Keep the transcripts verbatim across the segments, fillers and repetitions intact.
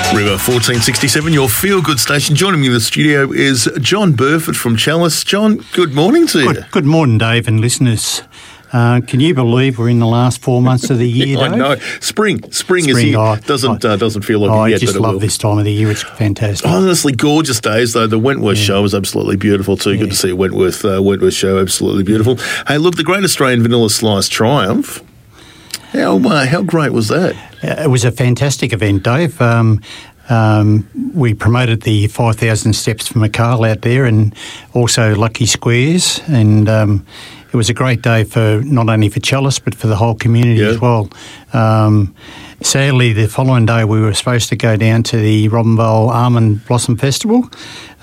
River fourteen sixty-seven, your feel-good station. Joining me in the studio is John Burford from Chalice. John, good morning to you. Good, good morning, Dave, and listeners. Uh, can you believe we're in the last four months of the year, I Dave? know. Spring. Spring, Spring is here. Oh, doesn't, I, uh, doesn't feel like oh, it yet, I just but it love will. this time of the year. It's fantastic. Honestly, gorgeous days, though. The Wentworth Yeah. show was absolutely beautiful, too. Yeah. Good to see a Wentworth, uh, Wentworth show, absolutely beautiful. Hey, look, the Great Australian Vanilla Slice Triumph. How, uh, how great was that? Uh, it was a fantastic event, Dave. Um, um, we promoted the five thousand steps from McCarl out there and also Lucky Squares, and um, it was a great day for not only for Chalice but for the whole community Yeah. as well. Um, sadly, the following day we were supposed to go down to the Robinvale Almond Blossom Festival,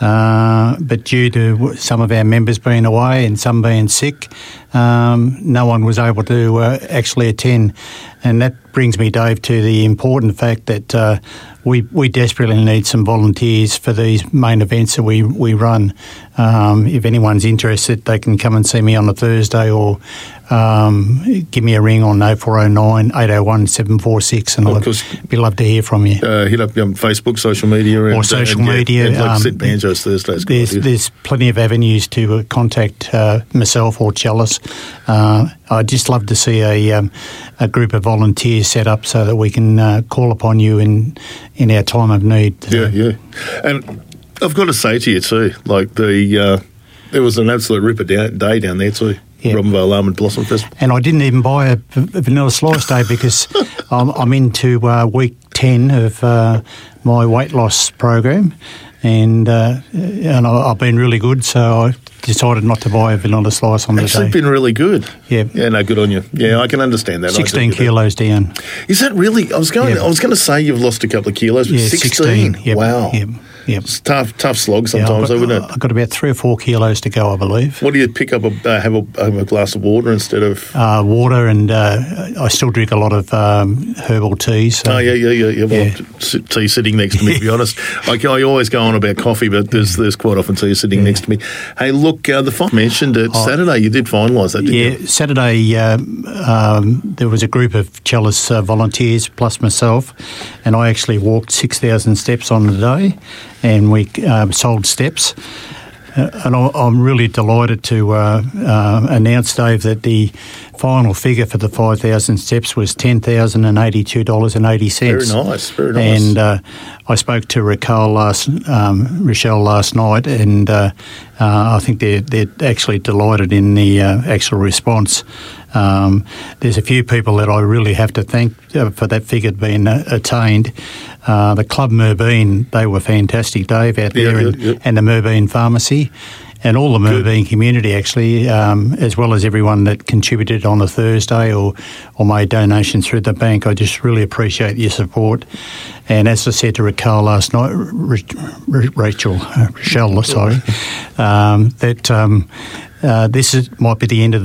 uh, but due to some of our members being away and some being sick, um, no one was able to uh, actually attend. And that brings me, Dave, to the important fact that uh, we we desperately need some volunteers for these main events that we, we run. Um, if anyone's interested, they can come and see me on a Thursday or um, give me a ring on oh four oh nine, eight oh one, seven four six, and Of I'd course. be love to hear from you. Uh, hit up um, Facebook, social media. And, Or social and, yeah, media, And like I um, said, Banjos Thursdays. good There's idea. there's plenty of avenues to uh, contact uh, myself or Chalice. Uh, I'd just love to see a um, a group of volunteers set up so that we can uh, call upon you in in our time of need. Yeah, yeah. And I've got to say to you too, like the uh, there was an absolute ripper down, day down there too. Yeah. Robinvale Almond Blossom Festival. And I didn't even buy a, v- a vanilla slice, Dave, because I'm, I'm into uh, week ten of uh, my weight loss program, and uh, and I, I've been really good, so I decided not to buy a vanilla slice on the Actually, day. been really good. Yeah. Yeah, no, good on you. Yeah, I can understand that. I do Sixteen get that. kilos down. Is that really? I was going. Yeah. I was going to say you've lost a couple of kilos. But Yeah, sixteen. sixteen. Yep. Wow. Yep. Yep. It's tough, tough slog Yeah, I've sometimes, got, though, isn't it? I've got about three or four kilos to go, I believe. What do you pick up? A, uh, have, a, have a glass of water instead of? Uh, water, and uh, I still drink a lot of um, herbal teas. So Oh yeah, yeah, yeah, yeah. Well, Yeah. t- tea sitting next to me. To be honest, I, I always go on about coffee, but there's there's quite often tea sitting next to me. Hey, look, uh, the fi- mentioned it Saturday. You did finalise that, didn't Yeah, you? Saturday um, um, there was a group of Chalice uh, volunteers plus myself, and I actually walked six thousand steps on the day, and we um, sold steps. Uh, and I, I'm really delighted to uh, uh, announce, Dave, that the final figure for the five thousand steps was ten thousand eighty-two dollars eighty. Very nice, very nice. And uh, I spoke to Raquel last, um, Rochelle last night, and uh, uh, I think they're, they're actually delighted in the uh, actual response. Um, there's a few people that I really have to thank uh, for that figure being uh, attained. Uh, the Club Merbeen, they were fantastic, Dave, out Yeah, there, yeah, and, yeah. and the Merbeen Pharmacy. And all the Merbeen community, actually, um, as well as everyone that contributed on a Thursday or, or made donations through the bank. I just really appreciate your support. And as I said to Raquel last night, R- R- Rachel, uh, Rochelle, sorry, um, that um, uh, this is, might be the end of the